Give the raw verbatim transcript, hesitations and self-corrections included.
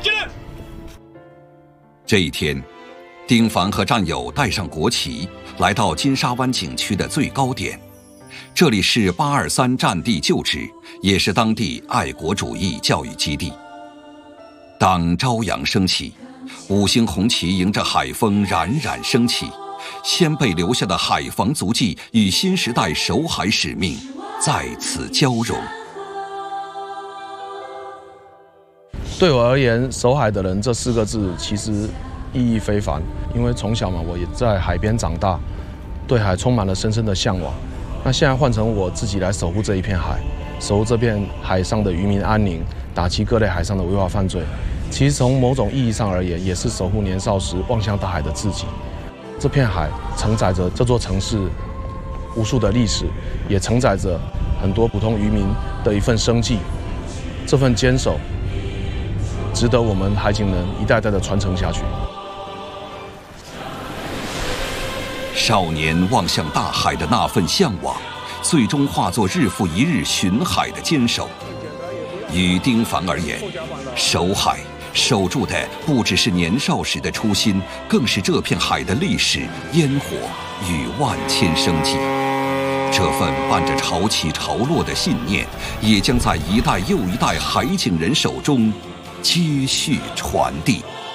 进来。 这一天，丁凡和战友带上国旗，来到金沙湾景区的最高点。这里是八二三战地旧址，也是当地爱国主义教育基地。当朝阳升起，五星红旗迎着海风冉冉升起，先辈留下的海防足迹与新时代守海使命在此交融。 对我而言，守海的人这四个字其实意义非凡，因为从小嘛，我也在海边长大，对海充满了深深的向往。那现在换成我自己来守护这一片海，守护这片海上的渔民安宁，打击各类海上的违法犯罪。其实从某种意义上而言，也是守护年少时望向大海的自己。这片海承载着这座城市无数的历史，也承载着很多普通渔民的一份生计。这份坚守，值得我们海警人一代代的传承下去。 少年望向大海的那份向往，最终化作日复一日巡海的坚守。于丁凡而言，守海守住的不只是年少时的初心，更是这片海的历史烟火与万千生机。这份伴着潮起潮落的信念，也将在一代又一代海警人手中接续传递。